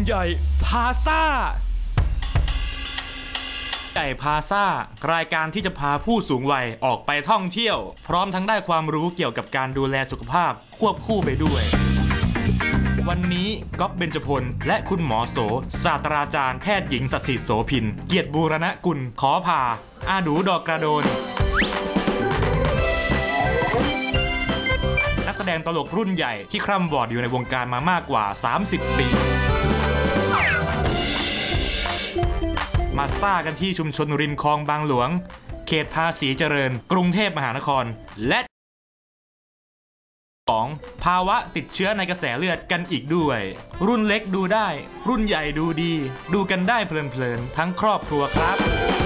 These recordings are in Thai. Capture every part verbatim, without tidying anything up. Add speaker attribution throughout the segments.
Speaker 1: ใหญ่พาซ่าใหญ่พาซ่ารายการที่จะพาผู้สูงวัยออกไปท่องเที่ยวพร้อมทั้งได้ความรู้เกี่ยวกับการดูแลสุขภาพควบคู่ไปด้วยวันนี้ก๊อฟเบญจพลและคุณหมอโสศาสตราจารย์แพทย์หญิงสศิโสภินเกียรติบูรณกุลขอพาอาดูดอกกระโดนนักแสดงตลกรุ่นใหญ่ที่คร่ำวอร์ดอยู่ในวงการมามากกว่าสามสิบปีมาซ่ากันที่ชุมชนริมคลองบางหลวงเขตภาษีเจริญกรุงเทพมหานครและของภาวะติดเชื้อในกระแสเลือดกันอีกด้วยรุ่นเล็กดูได้รุ่นใหญ่ดูดีดูกันได้เพลินๆทั้งครอบครัวครับ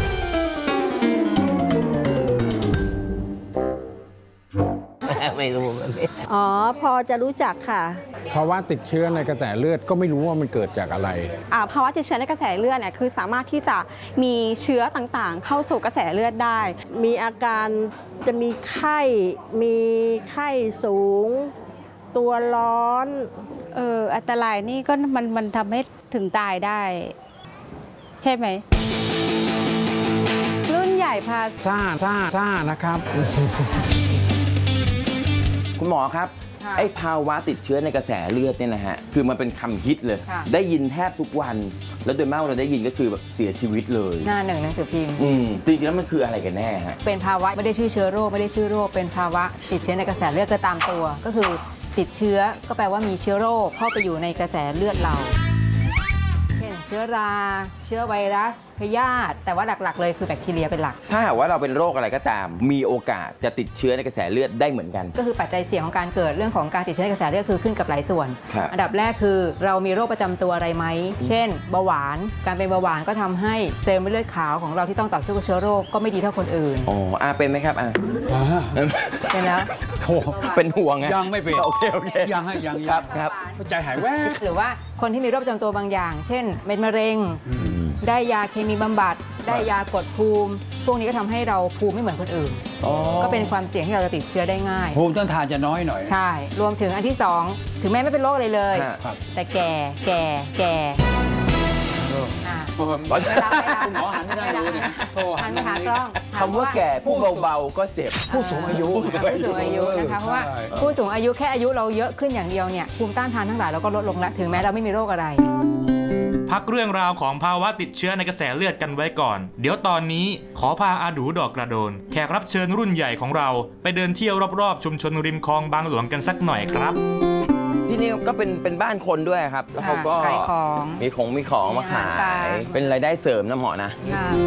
Speaker 2: ไม่รู้
Speaker 3: อ๋อพอจะรู้จักค่ะ
Speaker 4: ภาวะติดเชื้อในกระแสเลือดก็ไม่รู้ว่ามันเกิดจากอะไร
Speaker 5: อ่าภาวะติดเชื้อในกระแสเลือดเนี่ยคือสามารถที่จะมีเชื้อต่างๆเข้าสู่กระแสเลือดได้
Speaker 3: มีอาการจะมีไข้มีไข้สูงตัวร้อน
Speaker 6: เอออันตรายนี่ก็มันมันทำให้ถึงตายได้ใช่ไหมรุ่นใหญ่พา
Speaker 4: ซ่าซ่าซ่านะครับ
Speaker 2: คุณหมอครับไอ้ภาวะติดเชื้อในกระแสเลือดเนี่ยนะฮะคือมันเป็นคำฮิตเลยได้ยินแทบทุกวันแล้วโดยมากเราได้ยินก็คือแบบเสียชีวิตเลย
Speaker 6: หน้าหนึ่งหนังสือพิมพ์
Speaker 2: อืมจริงๆแล้วมันคืออะไรกันแน่ฮะ
Speaker 6: เป็นภาวะไม่ได้ชื่อเชื้อโรคไม่ได้ชื่อโรคเป็นภาวะติดเชื้อในกระแสเลือดก็ตามตัวก็คือติดเชื้อก็แปลว่ามีเชื้อโรคเข้าไปอยู่ในกระแสเลือดเราเช่นเชื้อราเชื้อไวรัสพยาธิแต่ว่าหลักๆเลยคือแบคทีเรียเป็นหลัก
Speaker 2: ถ้าหากว่าเราเป็นโรคอะไรก็ตามมีโอกาสจะติดเชื้อในกระแสเลือดได้เหมือนกัน
Speaker 6: ก็คือปัจจัยเสี่ยงของการเกิดเรื่องของการติดเชื้อในกระแสเลือดคือขึ้นกับหลายส่วนอันดับแรกคือเรามีโรคประจำตัวอะไรไหมเช่นเบาหวานการเป็นเบาหวานก็ทำให้เซลล์เม็ดเลือดขาวของเราที่ต้องต่อสู้กับเชื้อโรคก็ไม่ดีเท่าคนอื่น
Speaker 2: อ๋ออาเป็นไหมครับอ่า
Speaker 6: เป็นแล้ว
Speaker 4: โอ้
Speaker 2: เป็นห่วงไง
Speaker 4: ยังไม่เป็น
Speaker 2: โอเคโอเค
Speaker 4: ยังให้ยัง
Speaker 2: ครับครับ
Speaker 4: ใจหายแวบ
Speaker 6: หรือว่าคนที่มีโรคประจำตัวบางอย่างเช่นเป็นมะเร็งได้ยาเคมีบำบัดได้ยากดภูมิพวกนี้ก็ทำให้เราภูมิไม่เหมือนคนอื่นก็เป็นความเสี่ยงที่เราจะติดเชื้อได้ง่าย
Speaker 4: ภูมิต้านทานจะน้อยหน่อย
Speaker 6: ใช่รวมถึงอันที่สองถึงแม้ไม่เป็นโรคอะไรเลยแต่แก่แก่แก่
Speaker 4: คุณหมอหันไม่ได้เลยเนี่ย
Speaker 6: หันมาหากล้อง
Speaker 2: คำว่าแก่ผู้เบาๆก็เจ็บ
Speaker 4: ผู้สูงอายุ
Speaker 6: ผู้สูงอายุนะคะเพราะว่าผู้สูงอายุแค่อายุเราเยอะขึ้นอย่างเดียวเนี่ยภูมิต้านทานทั้งหลายเราก็ลดลงแล้วถึงแม้เราไม่มีโรคอะไร
Speaker 1: พักเรื่องราวของภาวะติดเชื้อในกระแสเลือดกันไว้ก่อนเดี๋ยวตอนนี้ขอพาอาดูดอกกระโดนแขกรับเชิญรุ่นใหญ่ของเราไปเดินเที่ยวรอบๆชุมชนริมคลองบางหลวงกันสักหน่อยครับ
Speaker 2: ที่นี่ก็เป็นเป็นบ้านคนด้วยครับแล้วเขาก็มีของมีของมาขายเป็นรายได้เสริมนะหมอนะ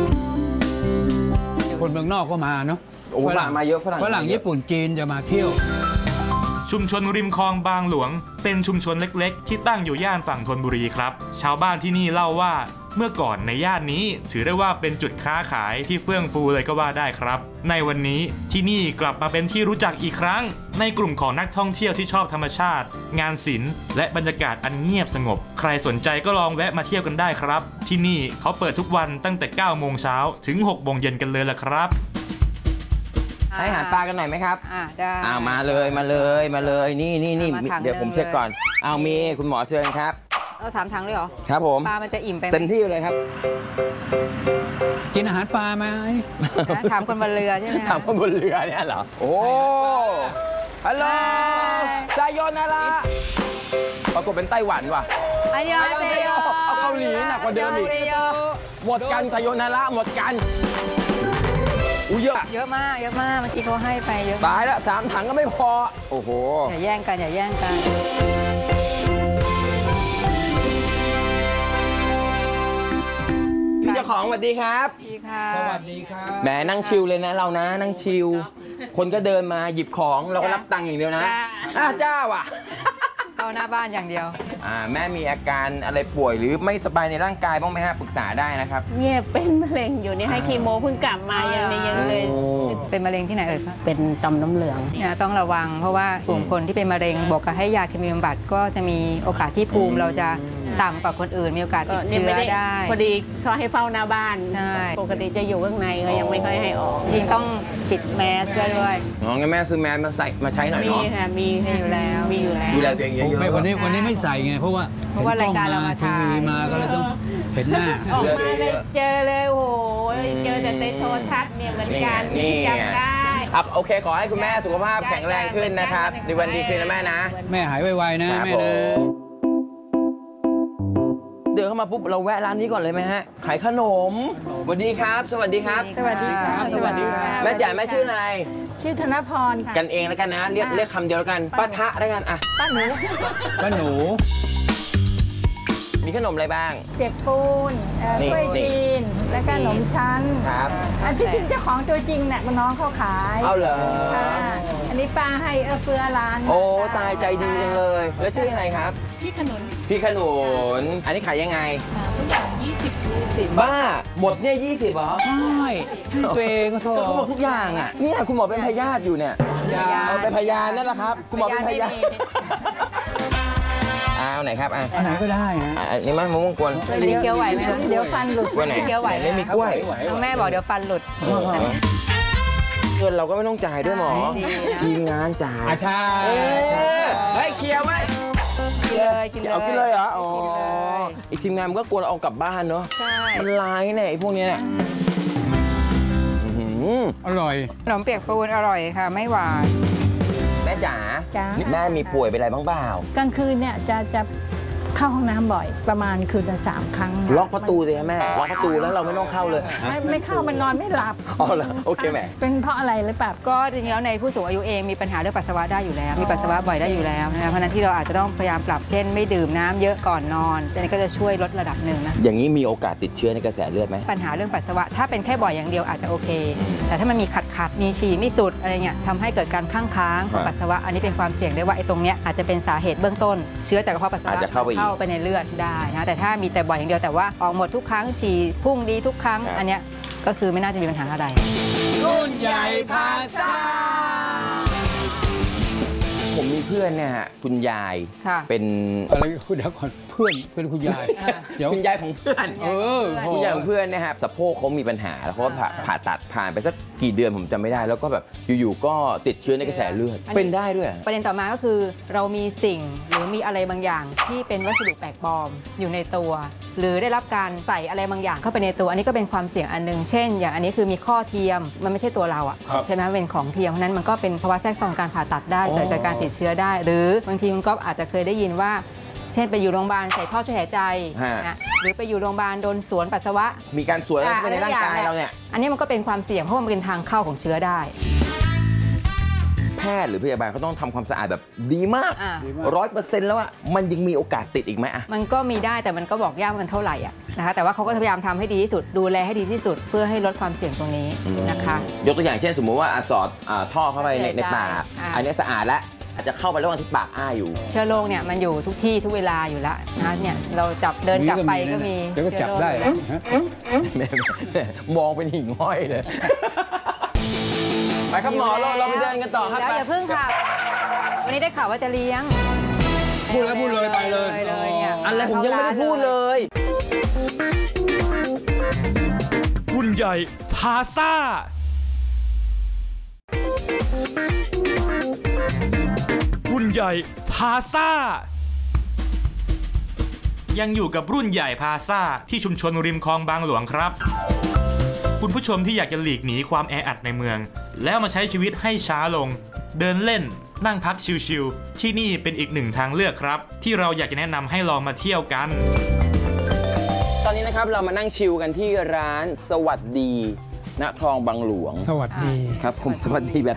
Speaker 4: คนเมืองนอกก็มาเนาะ
Speaker 2: ฝรั่งมาเยอะฝรั่ง
Speaker 4: ฝรั่งญี่ปุ่นจีนจะมาเที่ยว
Speaker 1: ชุมชนริมคลองบางหลวงเป็นชุมชนเล็กๆที่ตั้งอยู่ย่านฝั่งธนบุรีครับชาวบ้านที่นี่เล่าว่าเมื่อก่อนในย่านนี้ถือได้ว่าเป็นจุดค้าขายที่เฟื่องฟูเลยก็ว่าได้ครับในวันนี้ที่นี่กลับมาเป็นที่รู้จักอีกครั้งในกลุ่มของนักท่องเที่ยวที่ชอบธรรมชาติงานศิลป์และบรรยากาศอันเงียบสงบใครสนใจก็ลองแวะมาเที่ยวกันได้ครับที่นี่เขาเปิดทุกวันตั้งแต่เก้าโมงเช้าถึงหกโมงเย็นกันเลยล่ะครับ
Speaker 2: ให้อาหารปลากันหน่อยไหมครับ
Speaker 6: อ่าได้
Speaker 2: อ่ามาเลยมาเลยมาเลยนี่นี่นี่เดี๋ยวผมเช็คก่อนเอามีคุณหมอเชิญครับ
Speaker 6: เราสามถังเลยเหรอ
Speaker 2: ครับผม
Speaker 6: ปลามันจะอิ่มไป
Speaker 2: เต็มที่เลยครับ
Speaker 4: กินอาหารปลาไหม
Speaker 6: ถามคนบนเรือใช่ไหม
Speaker 2: ถามคนบนเรือเนี่ยเหรอโอ้ฮัลโหลซายโยนาระปรากฏเป็นไต้หวันว่ะ
Speaker 6: อันยองเซโย
Speaker 2: เอาเกาหลีหนักกว่าเดิมอีกหมดกันซายโยนาระหมดกันเยอะ
Speaker 6: เยอะมากเยอะมากเมื่อกี้เขาให้ไปเยอะ
Speaker 2: ตายแล้วสามถังก็ไม่พอโอ้โห
Speaker 6: อย่าแย่งกันอย่าแย่งกัน
Speaker 2: พี่เจ้าของสวัสดีครับ
Speaker 6: สวัสดีค่ะ
Speaker 4: สวัสดีครับ
Speaker 2: แหมนั่งชิลเลยนะเรานะนั่งชิลคนก็เดินมาหยิบของเราก็รับตังค์อย่างเดียวนะอ้าเจ้าอ่ะ
Speaker 6: เข้าหน้าบ้านอย่างเดียว
Speaker 2: อ่าแม่มีอาการอะไรป่วยหรือไม่สบายในร่างกายบ้างไหมฮะปรึกษาได้นะครับ
Speaker 3: เนี่ยเป็นมะเร็งอยู่นี่ให้คีโมเพิ่งกลับมายังในยังเลย
Speaker 6: เป็นมะเร็งที่ไหนเอ่ยคะ
Speaker 3: เป็นต่อมน้ำเหลือง
Speaker 6: เนี่ยต้องระวังเพราะว่ากลุ่มคนที่เป็นมะเร็งบวกกับให้ยาเคมีบำบัดก็จะมีโอกาสที่ภูมิเราจะต่ำกว่าคนอื่นมีโอกาสติด
Speaker 7: ก็
Speaker 6: เชื้อ
Speaker 7: ไม่
Speaker 6: ได้
Speaker 7: พอดีเขาให้เฝ้าหน้าบ้าน
Speaker 6: ใช่
Speaker 7: ปกติจะอยู่ข้างในก็ยังไม่ค่อยให้ออก
Speaker 6: จริงต้องปิดแมสด้วยด้วย
Speaker 2: น้องงั้นแม่ซื้อแมสมาใส่มาใช้หน่อย
Speaker 7: มี
Speaker 2: เนาะ
Speaker 7: ค่ะมี
Speaker 6: มีอยู่แล้ว
Speaker 7: มีอยู่แล้ว
Speaker 2: ดูแลตัวเองเยอะๆ
Speaker 8: ไม่วันนี้วันนี้ไม่ใส่ไง เพราะว่า
Speaker 6: เพราะว่ารายการเรามา
Speaker 8: ทีวี
Speaker 6: ถ่าย
Speaker 8: มาก็เลยต้องเห็นหน้า
Speaker 7: ออกมาเลยเจอเลยโอ้โหเจอแต่ในโทรทัศน์เนี่ยเหมือนกัน
Speaker 2: นี่ไง
Speaker 7: จำได้
Speaker 2: ครับโอเค ขอให้คุณแม่สุขภาพแข็งแรงขึ้นนะครับในวันดีขึ้นนะแม่นะ
Speaker 8: แม่หายไวๆนะครับ แม่
Speaker 2: ผ
Speaker 8: นะ
Speaker 2: มเดินเข้ามาปุ๊บเราแวะร้านนี้ก่อนเลยไหมฮะขายขนมสวัสดีครับ สวัสดีครับ
Speaker 3: สวัสดีค่ะ
Speaker 2: สวัสดีครับแม่จ๋าแม่ชื่ออะไร
Speaker 3: ชื่อธนพรค่ะ
Speaker 2: กันเองแล้วกันนะเรียกเรียกคำเดียวแล้วกันป้าทะแล้วกันอ่ะ
Speaker 3: ป้าหนู
Speaker 8: ป้าหนู
Speaker 2: มีขนมอะไรบ้าง
Speaker 3: เปียกปูนเอ่อ
Speaker 2: นี่
Speaker 3: กล้วย
Speaker 2: นี่
Speaker 3: จีน แล้วก็ขนมชั้น
Speaker 2: ครับ
Speaker 3: อันที่จริงเจ้าของตัวจริงเนี่ยน้องเขาขาย
Speaker 2: เอาเหรอ
Speaker 3: ค่ะอันนี้ป้าให้เอื้อเฟื้อร้าน
Speaker 2: โอ้ตายใจดีจังเลย แล้วชื่ออะไรครับพี่ขนุนพี่ขนุนอันนี้ขายยังไงทุกอย่างยี่สิบ ยี่สิบบ้าหมดเนี่ยยี่สิบเหรอ
Speaker 8: ใช่ให้ตัวเองก็โทษ
Speaker 2: ก็เขาบอกทุกอย่างอ่ะเนี่ยคุณหมอเป็นพยาธิอยู่เนี่ย
Speaker 8: พยาน
Speaker 2: เอาเป็นพยานนั่นแหละครับ คุณหมอเป็นพยานอ้าวไหนครับอ่ะ
Speaker 8: อันไหนก็ได้ฮะ
Speaker 2: อ่ะอันนี้มันมะม่วงกวน
Speaker 6: อันนี้เคี้ยวไหวไหมคะ
Speaker 3: เดี๋ยวฟันหลุด
Speaker 2: กล้วยไหน
Speaker 6: เคี้ยวไหวไหม
Speaker 2: ไม่มีกล้วย
Speaker 6: น้องแม่บอกเดี๋ยวฟันหลุด
Speaker 2: เงินเราก็ไม่ต้องจ่ายด้วยหมอ
Speaker 6: ดีนะ
Speaker 2: ทีมงานจ่าย
Speaker 8: อาชา
Speaker 2: เอ้ยเฮ้ยเคลียร์ไว้
Speaker 6: กินเลยกินเลย
Speaker 2: เอากินเลยเหรออ๋อ
Speaker 6: ชิมเลย
Speaker 2: อีกทีมงานมันก็กลัวเราเอากลับบ้านเนอะ
Speaker 6: ใช่
Speaker 2: มันร้ายเนี่ยไอ้พวกเนี้ยเนี่ยอื้อหือ
Speaker 8: อร่อย
Speaker 6: ขนมเปียกปูนอร่อยค่ะ ไม่หวาน
Speaker 2: แม่จ๋า
Speaker 3: จ้า
Speaker 2: แม่มีป่วยเป็นอะไรบ้างเปล่า
Speaker 3: กลางคืนเนี่ยจะจะเข้าห้องน้ำบ่อย ประมาณคืนละสามครั้ง
Speaker 2: ล็อกประตูเลยครับแม่ ล็อกประตูแล้วเราไม่ต้องเข้าเลย
Speaker 3: ไม่ไม่เข้ามันนอนไม่หลับ
Speaker 2: อ๋อเหรอโอเคแม่
Speaker 3: เป็นเพราะอะไรหรือเปล่า
Speaker 6: ก็จริงๆแล้วในผู้สูงอายุเองมีปัญหาเรื่องปัสสาวะได้อยู่แล้ว มีปัสสาวะบ่อยได้อยู่แล้วนะคะเพราะฉะนั้นที่เราอาจจะต้องพยายามปรับเช่นไม่ดื่มน้ำเยอะก่อนนอนอันนี้ก็จะช่วยลดระดับหนึ่งนะ
Speaker 2: อย่างนี้มีโอกาสติดเชื้อในกระแสเลือดไหม
Speaker 6: ปัญหาเรื่องปัสสาวะถ้าเป็นแค่บ่อยอย่างเดียวอาจจะโอเค
Speaker 2: อืม
Speaker 6: แต่ถ้ามันมีขัดขัดๆมีฉี่ไม่สุดอะไรเงี้ยทำให้เกิดการข้างค้างของ
Speaker 2: ฮะ
Speaker 6: ปัสสาวะอันนี้เป็นความเสี่ยงได้ว่าไอ้ตรงเนี้ยอาจจะเป็นสาเหตุเบื้องต้น เชื้อจากกระเพาะปัสสาวะ
Speaker 2: อาจจะเข้าไปอีก
Speaker 6: ไปในเลือดได้นะแต่ถ้ามีแต่บ่อยอย่างเดียวแต่ว่าออกหมดทุกครั้งฉี่พุ่งดีทุกครั้ง
Speaker 2: ครับ
Speaker 6: อันเนี้ยก็คือไม่น่าจะมีปัญหาอะไร
Speaker 8: รุ่นใหญ่พาซ่า
Speaker 2: ผมมีเพื่อนเนี่ยฮะคุณยาย
Speaker 6: ค่ะ
Speaker 2: เป็น
Speaker 8: อะไรคุณเดี๋ยวก่อนเพื่อนเพื่อนคุณยาย เดี๋ยว
Speaker 2: คุณยายของเพื่อน
Speaker 8: เออโห
Speaker 2: คุณยายของเพื่อนเนะครับสะโพกเขามีปัญหาแล้วเขาก็ผ่าผ่าตัดผ่านไปสักกี่เดือนผมจำไม่ได้ แล้วก็แบบอยู่ๆก็ติดเชื้อในกระแสเลือด
Speaker 6: อันนี้
Speaker 2: เป็นได้ด้วย
Speaker 6: ประเด็นต่อมาก็คือเรามีสิ่งหรือมีอะไรบางอย่างที่เป็นวัสดุแปลกปลอมอยู่ในตัว หรือได้รับการใส่อะไรบางอย่างเข้าไปในตัว อันนี้ก็เป็นความเสี่ยงอันหนึงเช่น อย่างอันนี้คือมีข้อเทียมมันไม่ใช่ตัวเราอะ
Speaker 8: ครับ
Speaker 6: ใช่ไหมเป็นของเทียมเพราะฉะนั้นมันก็เป็นภาวะแทรกซ้อนการผ่าตัดได้
Speaker 2: อ๋อ
Speaker 6: เกิดจากการติดเชื้อได้ หรือบางทีมันก็อาจจะเคยได้ยินว่า เช่นไปอยู่โรงพยาบาลใส่ท่อช่วยหายใจ
Speaker 2: ฮะ
Speaker 6: นะหรือไปอยู่โรงพยาบาลโดนสวนปัสสาวะ
Speaker 2: มีการสวนอะไรเข้าไปในร่างกายเราเนี่ย
Speaker 6: อันนี้มันก็เป็นความเสี่ยงเพราะว่ามันเป็นทางเข้าของเชื้อได้
Speaker 2: แพทย์หรือพยาบาลเขาต้องทำความสะอาดแบบดีมาก
Speaker 6: อ่า
Speaker 2: ร้อยเปอร์เซ็นต์แล้วอะมันยังมีโอกาสติดอีกไหมอะ
Speaker 6: มันก็มีได้แต่มันก็บอกยากว่ามันเท่าไหร่อะนะคะแต่ว่าเขาก็พยายามทำให้ดีที่สุดดูแลให้ดีที่สุด เพื่อให้ลดความเสี่ยงตรงนี้นะคะ
Speaker 2: ยกตัวอย่างเช่นสมมุติว่าอะสอดอ่าท่อเข้าไปในในปาก
Speaker 6: อ่า
Speaker 2: อันนี้สะอาดแล้วอาจจะเข้าไประหว่างที่ปากอ้าอยู่
Speaker 6: เชื้อโรคเนี่ยมันอยู่ทุกที่ทุกเวลาอยู่แล้วนะคะเนี่ยเราจับเดินจับไปก็มี
Speaker 8: เดี๋ยวก็จับได้
Speaker 6: เชื้อโรค
Speaker 8: ฮะ
Speaker 2: แม่แม่มองเป็นหิ่งห้อยเลย ไปครับหมอเราเราไปเดินกันต่อครับ
Speaker 6: แล้วอย่าเพิ่งค่ะวันนี้ได้ข่าวว่าจะเลี้ยง
Speaker 8: พูดแล้วพูดเลยไปเลย
Speaker 6: เลยเนี่ย
Speaker 2: อะไรผมยังไม่ได้พูดเลย
Speaker 1: รุ่นใหญ่พาซ่า รุ่นใหญ่พาซ่า ยังอยู่กับรุ่นใหญ่พาซ่าที่ชุมชนริมคลองบางหลวงครับ คุณผู้ชมที่อยากจะหลีกหนีความแออัดในเมือง แล้วมาใช้ชีวิตให้ช้าลง เดินเล่น นั่งพักชิลๆที่นี่เป็นอีกหนึ่งทางเลือกครับ ที่เราอยากจะแนะนำให้ลองมาเที่ยวกัน
Speaker 2: ตอนนี้นะครับเรามานั่งชิลกันที่ร้านสวัสดีณคลองบางหลวง
Speaker 8: สวัสดี
Speaker 2: ครับผมสวัสดีแบบ